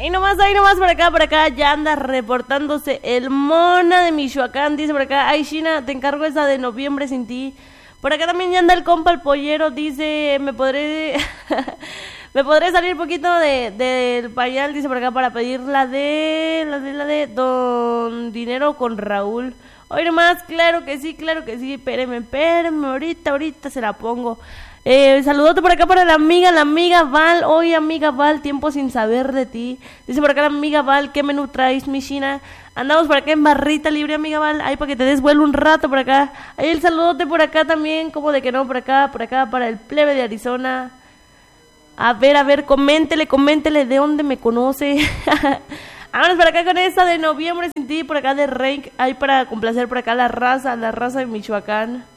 Ahí nomás por acá, ya anda reportándose el Mona de Michoacán, dice por acá, ay China, te encargo esa de Noviembre sin ti. Por acá también ya anda el compa el pollero, dice, me podré me podré salir poquito del pañal, dice por acá, para pedir la de Don Dinero con Raúl. Hoy nomás, claro que sí, espéreme, ahorita se la pongo. Saludote por acá para la amiga Val. Oye, amiga Val, tiempo sin saber de ti. Dice por acá la amiga Val, ¿qué menú traes, mi China? Andamos por acá en barrita libre, amiga Val. Ahí para que te des vuelo un rato por acá. Ahí el saludote por acá también, como de que no, por acá para el plebe de Arizona. A ver, coméntele de dónde me conoce. Vámonos por acá con esta de Noviembre sin ti, por acá de Reik. Ahí para complacer por acá la raza de Michoacán.